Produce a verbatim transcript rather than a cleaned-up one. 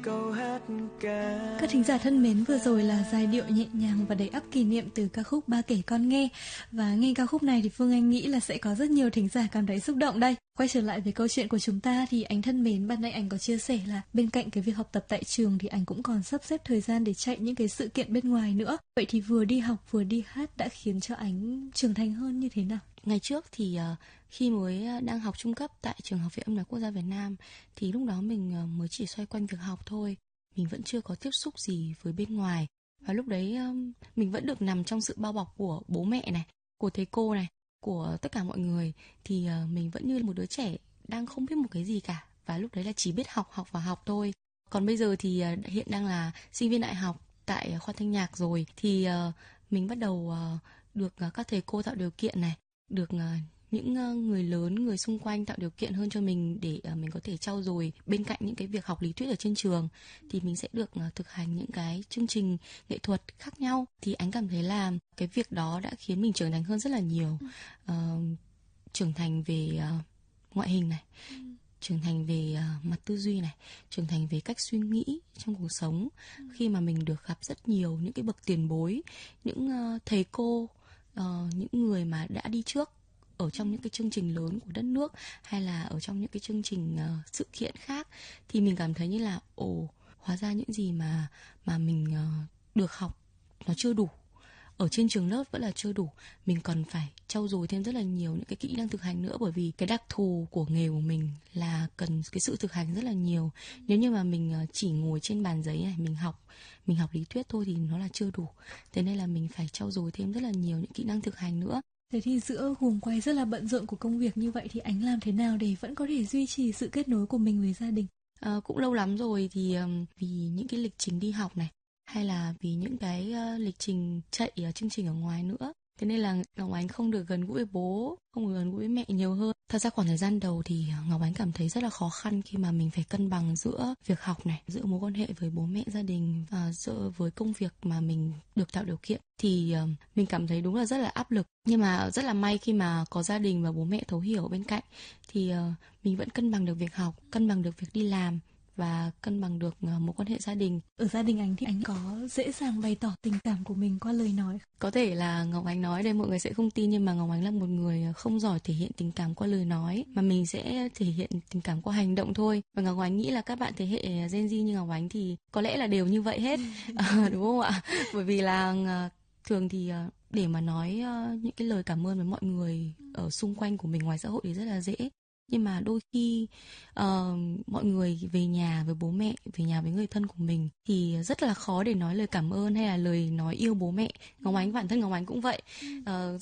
câu hát ca. Các thính giả thân mến, vừa rồi là giai điệu nhẹ nhàng và đầy ắp kỷ niệm từ ca khúc Ba Kể Con Nghe. Và nghe ca khúc này thì Phương Anh nghĩ là sẽ có rất nhiều thính giả cảm thấy xúc động đây. Quay trở lại với câu chuyện của chúng ta thì anh thân mến, ban nãy anh có chia sẻ là bên cạnh cái việc học tập tại trường thì anh cũng còn sắp xếp thời gian để chạy những cái sự kiện bên ngoài nữa. Vậy thì vừa đi học vừa đi hát đã khiến cho anh trưởng thành hơn như thế nào? Ngày trước thì uh, khi mới đang học trung cấp tại trường Học viện Âm nhạc Quốc gia Việt Nam thì lúc đó mình uh, mới chỉ xoay quanh việc học thôi. Mình vẫn chưa có tiếp xúc gì với bên ngoài. Và lúc đấy um, mình vẫn được nằm trong sự bao bọc của bố mẹ này, của thầy cô này, của tất cả mọi người. Thì uh, mình vẫn như một đứa trẻ đang không biết một cái gì cả. Và lúc đấy là chỉ biết học, học và học thôi. Còn bây giờ thì uh, hiện đang là sinh viên đại học tại khoa thanh nhạc rồi. Thì uh, mình bắt đầu uh, được uh, các thầy cô tạo điều kiện này, được uh, những uh, người lớn, người xung quanh tạo điều kiện hơn cho mình để uh, mình có thể trau dồi bên cạnh những cái việc học lý thuyết ở trên trường thì mình sẽ được uh, thực hành những cái chương trình nghệ thuật khác nhau. Thì anh cảm thấy là cái việc đó đã khiến mình trưởng thành hơn rất là nhiều. Uh, trưởng thành về uh, ngoại hình này, trưởng thành về uh, mặt tư duy này, trưởng thành về cách suy nghĩ trong cuộc sống. Khi mà mình được gặp rất nhiều những cái bậc tiền bối, những uh, thầy cô, uh, những người mà đã đi trước ở trong những cái chương trình lớn của đất nước hay là ở trong những cái chương trình uh, sự kiện khác, thì mình cảm thấy như là ồ, hóa ra những gì mà mà mình uh, được học nó chưa đủ. Ở trên trường lớp vẫn là chưa đủ, mình cần phải trau dồi thêm rất là nhiều những cái kỹ năng thực hành nữa, bởi vì cái đặc thù của nghề của mình là cần cái sự thực hành rất là nhiều. Nếu như mà mình chỉ ngồi trên bàn giấy này, mình học mình học lý thuyết thôi thì nó là chưa đủ. Thế nên là mình phải trau dồi thêm rất là nhiều những kỹ năng thực hành nữa. Thế thì giữa guồng quay rất là bận rộn của công việc như vậy thì anh làm thế nào để vẫn có thể duy trì sự kết nối của mình với gia đình? À, cũng lâu lắm rồi thì um, vì những cái lịch trình đi học này, hay là vì những cái uh, lịch trình chạy uh, chương trình ở ngoài nữa, thế nên là Ngọc Ánh không được gần gũi với bố, không được gần gũi với mẹ nhiều hơn. Thật ra khoảng thời gian đầu thì Ngọc Ánh cảm thấy rất là khó khăn khi mà mình phải cân bằng giữa việc học này, giữa mối quan hệ với bố mẹ, gia đình và giữa với công việc mà mình được tạo điều kiện. Thì uh, mình cảm thấy đúng là rất là áp lực. Nhưng mà rất là may khi mà có gia đình và bố mẹ thấu hiểu bên cạnh thì uh, mình vẫn cân bằng được việc học, cân bằng được việc đi làm và cân bằng được uh, mối quan hệ gia đình. Ở gia đình anh thì anh có dễ dàng bày tỏ tình cảm của mình qua lời nói? Có thể là Ngọc Ánh nói đây mọi người sẽ không tin, nhưng mà Ngọc Ánh là một người không giỏi thể hiện tình cảm qua lời nói, mà mình sẽ thể hiện tình cảm qua hành động thôi. Và Ngọc Ánh nghĩ là các bạn thế hệ Gen Z như Ngọc Ánh thì có lẽ là đều như vậy hết. À, đúng không ạ? Bởi vì là uh, thường thì uh, để mà nói uh, những cái lời cảm ơn với mọi người ở xung quanh của mình ngoài xã hội thì rất là dễ. Nhưng mà đôi khi uh, mọi người về nhà với bố mẹ, về nhà với người thân của mình thì rất là khó để nói lời cảm ơn hay là lời nói yêu bố mẹ. Ngọc Ánh, bản thân Ngọc Ánh cũng vậy. Uh,